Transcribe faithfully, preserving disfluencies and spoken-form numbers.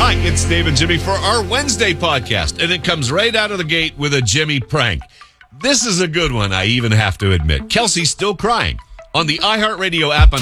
Hi, it's Dave and Jimmy for our Wednesday podcast, and it comes right out of the gate with a Jimmy prank. This is a good one, I even have to admit. Kelsey's still crying. On the iHeartRadio app on